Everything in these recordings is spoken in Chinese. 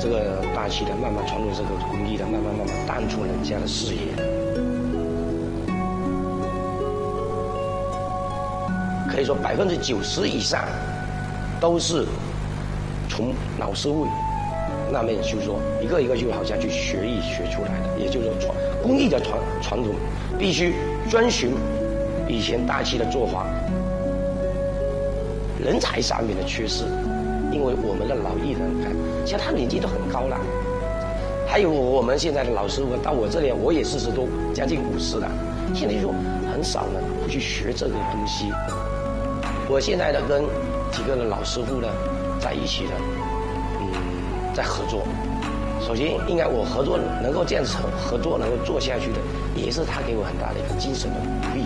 这个大漆的慢慢传入这个工艺的，慢慢淡出人家的视野。可以说90%以上都是从老师傅那边，就是说一个一个就好像去学出来的。也就是说，工艺的传统必须遵循以前大漆的做法。人才上面的缺失，因为我们的老艺人，像他年纪都很高了，还有我们现在的老师傅到我这里，我也40多，将近50了，现在就说很少呢会去学这个东西。我现在呢跟几个老师傅呢在一起呢，在合作。首先应该我合作能够这样子合作能够做下去的，也是他给我很大的一个精神的鼓励。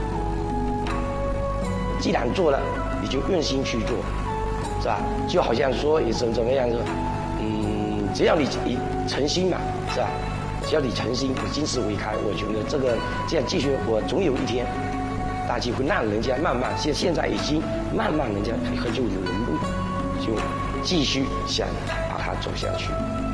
既然做了，你就用心去做，是吧？就好像说也是怎么样说，只要你诚心嘛，是吧？只要你诚心，你金石为开，我觉得这样继续，我总有一天，大漆会让人家慢慢，现在已经慢慢人家就有人路，就继续想把它走下去。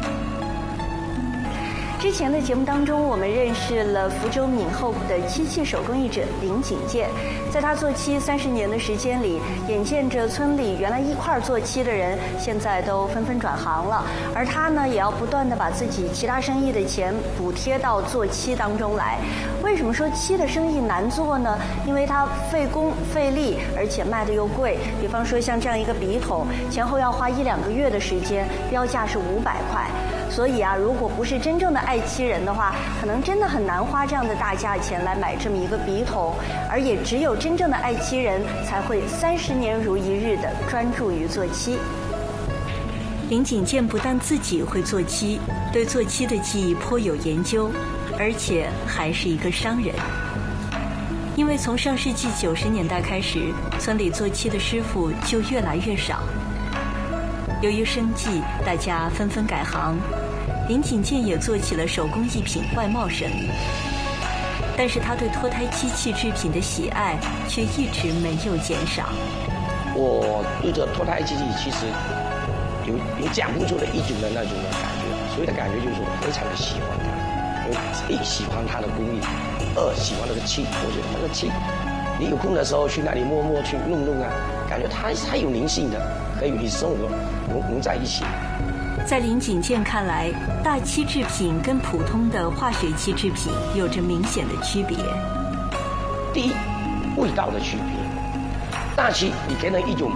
之前的节目当中，我们认识了福州闽后的漆器手工艺者林景健。在他做漆30年的时间里，眼见着村里原来一块做漆的人，现在都纷纷转行了，而他呢，也要不断的把自己其他生意的钱补贴到做漆当中来。为什么说漆的生意难做呢？因为它费工费力，而且卖的又贵。比方说像这样一个笔筒，前后要花1-2个月的时间，标价是500块。所以啊，如果不是真正的爱漆人的话，可能真的很难花这样的大价钱来买这么一个笔筒，而也只有真正的爱漆人才会30年如一日的专注于做漆。林景健不但自己会做漆，对做漆的技艺颇有研究，而且还是一个商人。因为从上世纪90年代开始，村里做漆的师傅就越来越少。由于生计，大家纷纷改行，林景健也做起了手工艺品外贸生意。但是他对脱胎漆器制品的喜爱却一直没有减少。 我对这脱胎漆器其实有讲不出的一种的那种的感觉，所谓的感觉就是我非常的喜欢它，因为喜欢它的工艺，喜欢那个漆，我觉得那个漆，你有空的时候去那里摸摸去弄弄啊，感觉它有灵性的，可以与生活融在一起。 在林景健看来，大漆制品跟普通的化学漆制品有着明显的区别。 第一，味道的区别。大漆你给人有一种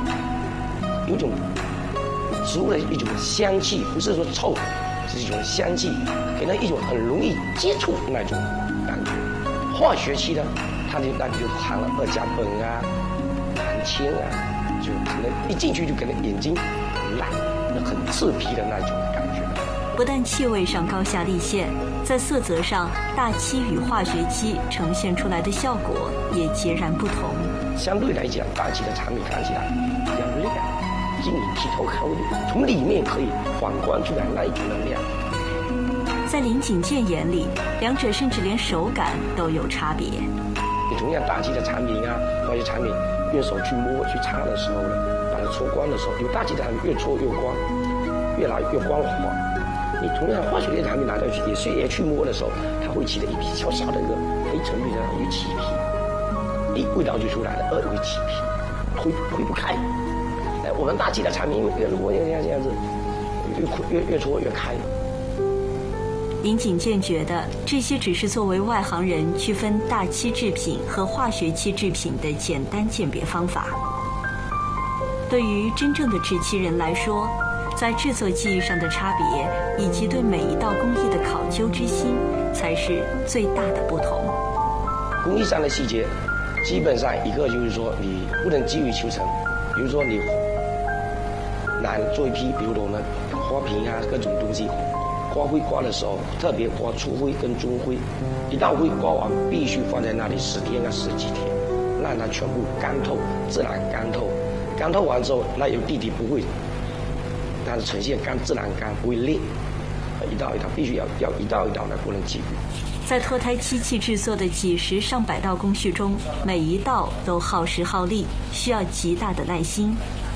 植物的一种香气，不是说臭，是一种香气，给人一种很容易接触的那种感觉。化学漆呢，它就含了2甲苯啊、含铅啊，就可能一进去就给人眼睛很烂。很刺鼻的那种感觉。 不但气味上高下立现，在色泽上，大漆与化学漆呈现出来的效果也截然不同。 相对来讲，大漆的产品看起来比较亮，晶莹剔透透的，从里面可以反光出来那一种的亮。 在林景健眼里，两者甚至连手感都有差别。 你同样大漆的产品啊，化学产品，用手去摸去擦的时候呢，把它搓光的时候，有大漆的产品越搓越光，越来越光滑。你同样化学类产品拿到去也去摸的时候，它会起了一批小小的一个黑沉皮的有起皮，味道就出来了，会起皮，推不开。我们大漆的产品如果像这样子，越搓越开。 林景健觉得这些只是作为外行人区分大漆制品和化学漆制品的简单鉴别方法。对于真正的制漆人来说，在制作技艺上的差别以及对每一道工艺的考究之心，才是最大的不同。 工艺上的细节，基本上一个就是说你不能急于求成，比如说你拿做一批，比如说我们花瓶啊各种东西。刮灰刮的时候，特别刮粗灰跟中灰，一道灰刮完必须放在那里10天啊10几天，让它全部干透，自然干透。干透完之后，那有地底不会，它是呈现自然干，不会裂。一道一道必须要一道一道的，不能急。 在脱胎漆器制作的几十上百道工序中，每一道都耗时耗力，需要极大的耐心。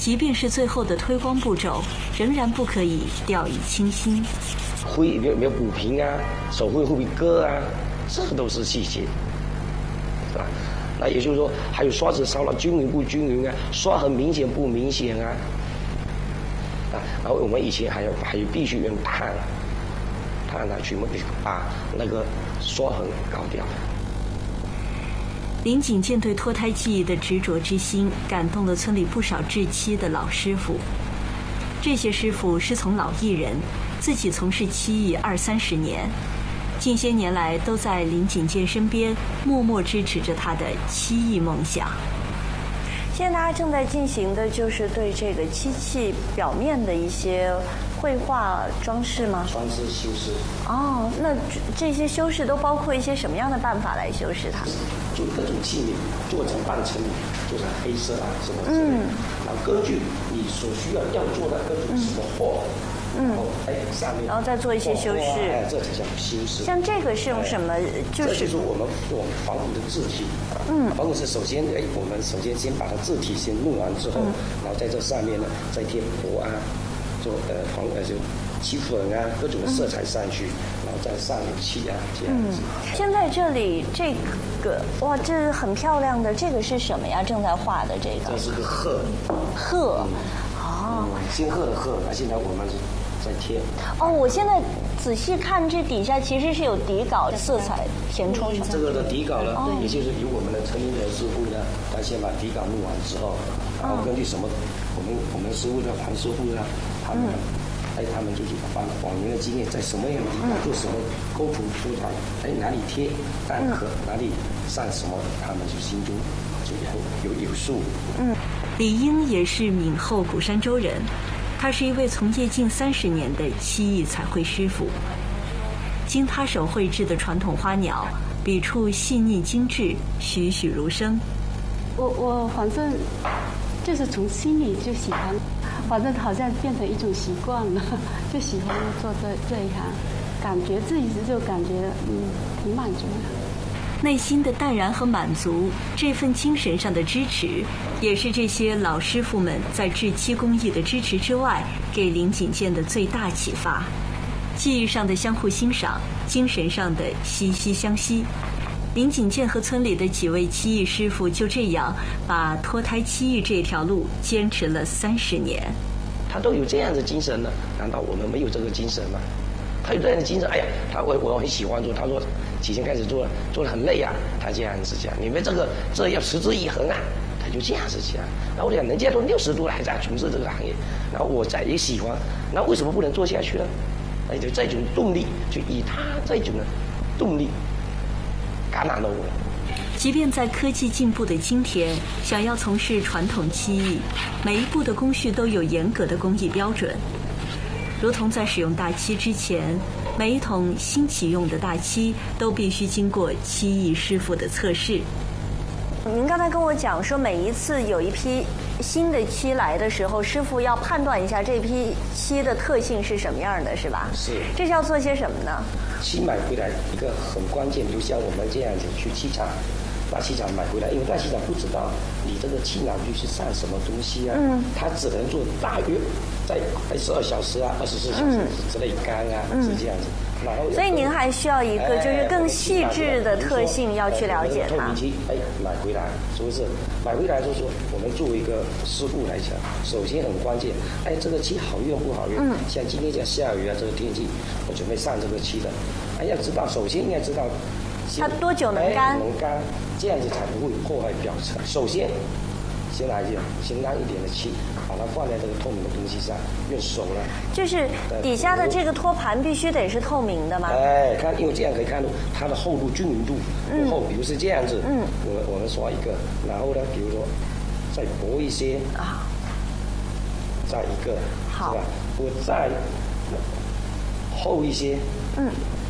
即便是最后的推光步骤，仍然不可以掉以轻心。 灰有没有补平啊？手会不会割啊？这个都是细节，是吧？那也就是说，还有刷子烧了均匀不均匀啊？刷痕明显不明显啊？然后我们以前还有必须用碳来去把那个刷痕搞掉。 林景健对脱胎技艺的执着之心，感动了村里不少制漆的老师傅。这些师傅是从老艺人，自己从事漆艺20-30年，近些年来都在林景健身边默默支持着他的漆艺梦想。现在大家正在进行的就是对这个漆器表面的一些绘画装饰吗？ 装饰修饰。 哦，那这些修饰都包括一些什么样的办法来修饰它？ 就各种器皿做成半成品，做成黑色啊什么之类的。然后根据你所需要做的各种什么货。然后上面， 然后再做一些修饰， 这才叫修饰。 像这个是用什么？ 这就是我们仿古的字体。仿古是首先，我们首先把它字体先弄完之后，然后在这上面呢再贴膜啊，做就漆粉啊，各种的色彩上去，然后再上油漆啊，这样子。 现在这里这个哇，这很漂亮的，这个是什么呀？正在画的这个？ 这是个鹤。 鹤。 仙鹤的鹤，那现在我们是在贴。 哦，我现在仔细看这底下其实是有底稿色彩填充上。 这个的底稿呢，也就是由我们的陈林德师傅呢，他先把底稿弄完之后，然后根据什么，我们师傅的谭师傅呢，他们就去把往年的经验，在什么样的地方做什么构图出来，哪里贴蛋壳，哪里上什么，他们就心中就有数。 李英也是闽后鼓山州人，他是一位从业近30年的漆艺彩绘师傅。经他手绘制的传统花鸟，笔触细腻精致，栩栩如生。 我反正就是从心里就喜欢，反正好像变成一种习惯了，就喜欢做这一行，感觉自己就感觉挺满足的。 内心的淡然和满足，这份精神上的支持，也是这些老师傅们在制漆工艺的支持之外，给林景健的最大启发。技艺上的相互欣赏，精神上的息息相惜。林景健和村里的几位漆艺师傅就这样把脱胎漆艺这条路坚持了30年。 他都有这样的精神呢，难道我们没有这个精神吗？他有这样的精神，我很喜欢做。他说起先开始做得很累啊，他这样子讲，你们这要持之以恒啊，他就这样子讲。然后我讲，人家都60多了还在从事这个行业，然后我也喜欢，那为什么不能做下去呢？就这种动力，就以他这种的动力感染了我。 即便在科技进步的今天，想要从事传统漆艺，每一步的工序都有严格的工艺标准。如同在使用大漆之前，每一桶新启用的大漆都必须经过漆艺师傅的测试。您刚才跟我讲说，每一次有一批新的漆来的时候，师傅要判断一下这批漆的特性是什么样的，是吧？ 是。 这是要做些什么呢？ 漆买回来一个很关键，比如像我们这样子去漆厂，大漆厂买回来，因为大漆厂不知道你这个漆脑具是上什么东西啊，他只能做大约在12小时啊、24小时之内干啊，是这样子。然后所以您还需要一个就是更细致的特性要去了解它。 透明漆，买回来是不是？买回来就是说，我们作为一个师傅来讲，首先很关键，这个漆好用不好用？像今天讲下雨啊，这个天气，我准备上这个漆的，要知道，首先应该知道它多久能干？ 能干，这样子才不会破坏表层。首先，先来讲，先让一点的漆，把它放在这个透明的东西上，用手呢。就是底下的这个托盘必须得是透明的吗？ 看，因为这样可以看到它的厚度均匀度不厚，比如是这样子，我们刷一个，然后呢，比如说再薄一些啊，再一个，是吧？我再厚一些，